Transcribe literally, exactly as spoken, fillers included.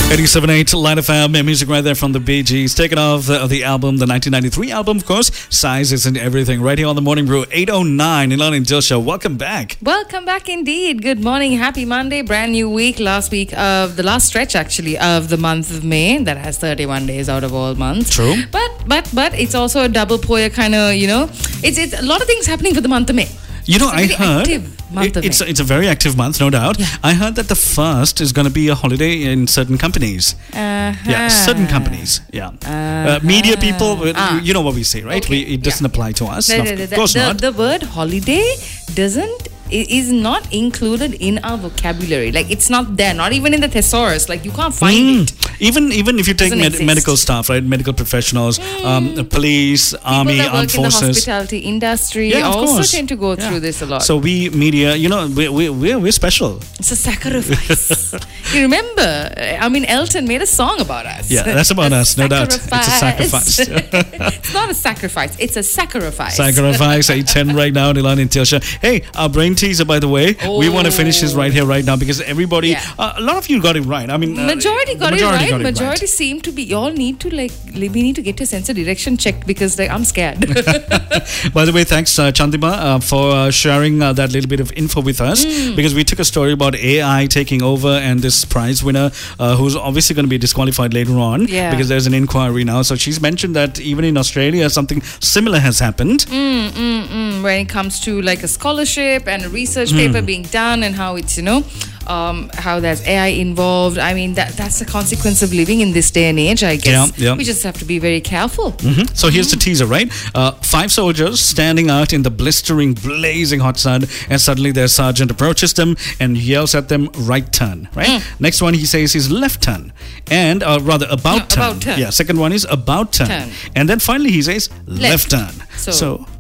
eighty-seven point eight Line F M, music right there from the Bee Gees. Taken off the, the album, the nineteen ninety-three album, of course. Size isn't everything. Right here on the Morning Brew, eight oh nine, Nilan and Dilsha. Welcome back. Welcome back indeed. Good morning. Happy Monday. Brand new week. Last week of the last stretch, actually, of the month of May. That has thirty-one days out of all months. True. But, but, but it's also a double poya kind of, you know, it's, it's a lot of things happening for the month of May. You know, it's a I heard active month it, of it's May. a, it's a very active month, no doubt. Yeah. I heard that the first is going to be a holiday in certain companies. Uh-huh. Yeah, certain companies. Yeah, Uh-huh. uh, media people. uh, Ah. You know what we say, right? Okay. We, it doesn't Yeah. apply to us. The, No, the, of the, course the, not. the word holiday doesn't i- is not included in our vocabulary. Like it's not there. Not even in the thesaurus. Like you can't find Mm. it. Even even if you take Doesn't med- exist. medical staff, right? Medical professionals, um, the police, army, People that armed work in the forces. hospitality industry Yeah, of also course. tend to go Yeah. through this a lot. So we media, you know, we we we're, we're special. It's a sacrifice. You remember? I mean, Elton made a song about us. Yeah, that's about us, no doubt. It's a sacrifice. It's not a sacrifice. It's a sacrifice. Sacrifice eight ten right now, Nilan and Tilsha. Hey, our brain teaser, by the way. We want to finish this right here, right now, because everybody, Yeah. uh, a lot of you got it right. I mean, uh, Majority the got majority it right. got majority seem to be. Y'all need to like. We need to get your sense of direction checked because like I'm scared. By the way, thanks, uh, Chandima, uh, for uh, sharing uh, that little bit of info with us, Mm. because we took a story about A I taking over and this prize winner, uh, who's obviously going to be disqualified later on, Yeah. because there's an inquiry now. So she's mentioned that even in Australia, something similar has happened. mm, mm, mm. When it comes to like a scholarship and a research Hmm. paper being done and how it's you know. Um, how there's A I involved. I mean, that that's the consequence of living in this day and age, I guess. Yeah, yeah. We just have to be very careful. Mhm. So here's the teaser, right? Uh, five soldiers standing out in the blistering, blazing hot sun, and suddenly their sergeant approaches them and yells at them, "Right turn!" Right? Mm. Next one, he says is left turn, and uh, rather about No, turn. about turn. Yeah. Second one is about turn, Turn. and then finally he says left, Left. turn. So- so